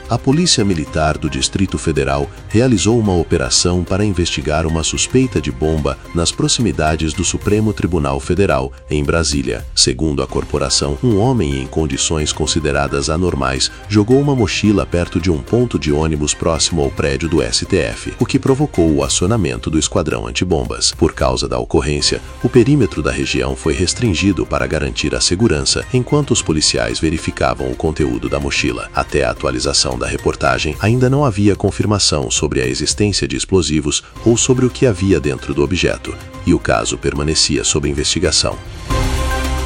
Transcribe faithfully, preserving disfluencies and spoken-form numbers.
A Polícia Militar do Distrito Federal realizou uma operação para investigar uma suspeita de bomba nas proximidades do Supremo Tribunal Federal, em Brasília. Segundo a corporação, um homem em condições consideradas anormais jogou uma mochila perto de um ponto de ônibus próximo ao prédio do S T F, o que provocou o acionamento do esquadrão antibombas. Por causa da ocorrência, o perímetro da região foi restringido para garantir a segurança, enquanto os policiais verificavam o conteúdo da mochila. Até a atualização da reportagem, ainda não havia confirmação sobre a existência de explosivos ou sobre o que havia dentro do objeto, e o caso permanecia sob investigação.